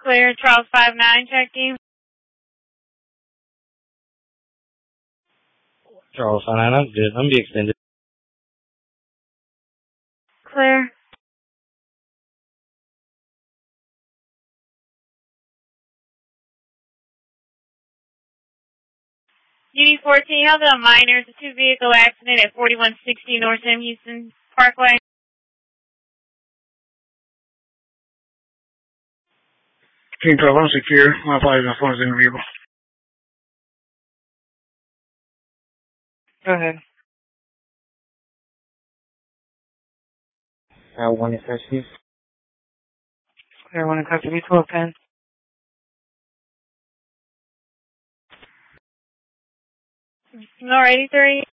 Clear, Charles 59, checking. Charles 59, good. Let me be extended. Clear. UD14 held a minor. It's a two-vehicle accident at 4160 North Sam Houston Parkway. King 12, I'm secure. My apologies, my phone is in the vehicle. Go ahead. One in custody. Clear, one in custody, 1210. No, 83.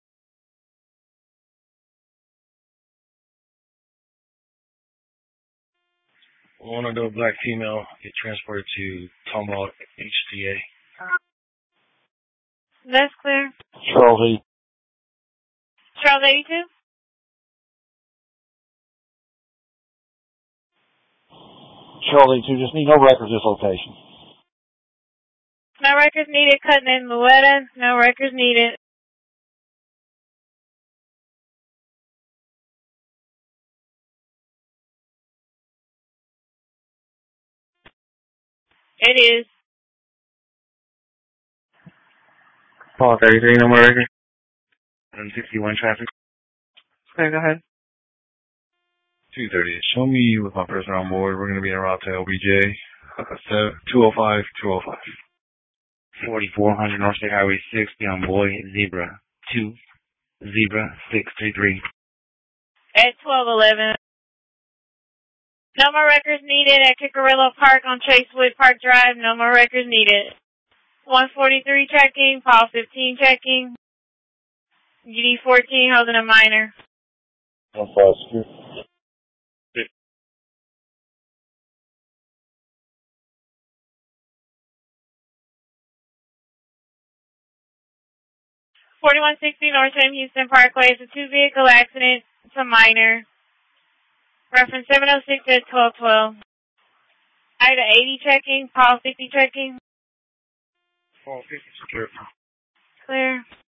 I want to do a black female get transported to Tomahawk HCA. That's clear. Charles 8. Charles 82. Charles 82, just need no records this location. No records needed. Cutting in Louetta. No records needed. It is. Paul 33, no more record. 161 traffic. Clear, go ahead. 230. Show me with my person on board. We're going to be en route to LBJ. 205, 205. 4400 North State Highway 60 on Boy Zebra 2, Zebra 633. At 1211. No more records needed at Kickerillo Park on Chasewood Park Drive. No more records needed. 143 checking. Paul 15 checking. UD14 holding a minor. 152. 4160 North Sam Houston Parkway. It's a two-vehicle accident. It's a minor. Reference 706 at 1212. Ida 80 checking. Paul 50 checking. Paul 50 secure. Clear.